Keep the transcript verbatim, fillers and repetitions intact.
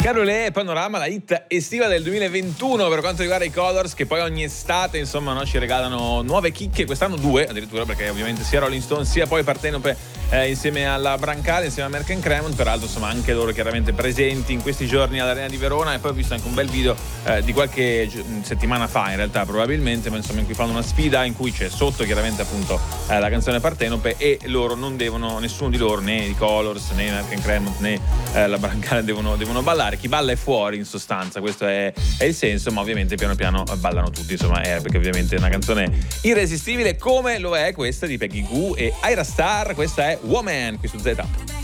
Carolet, Panorama, la hit estiva del duemilaventuno per quanto riguarda i Colors, che poi ogni estate insomma no, ci regalano nuove chicche, quest'anno due addirittura, perché ovviamente sia Rolling Stone sia poi Partenope eh, insieme alla Brancale, insieme a Merck and Cremont, peraltro insomma anche loro chiaramente presenti in questi giorni all'Arena di Verona, e poi ho visto anche un bel video eh, di qualche gi- settimana fa in realtà probabilmente, ma insomma in cui fanno una sfida in cui c'è sotto chiaramente appunto eh, la canzone Partenope, e loro non devono, nessuno di loro, né i Colors né Merck and Cremont né eh, la Brancale devono, devono ballare. Chi balla è fuori in sostanza, questo è, è il senso, ma ovviamente piano piano ballano tutti, insomma, eh, perché ovviamente è una canzone irresistibile come lo è questa di Peggy Gou e Ira Star. Questa è Woman qui su Z.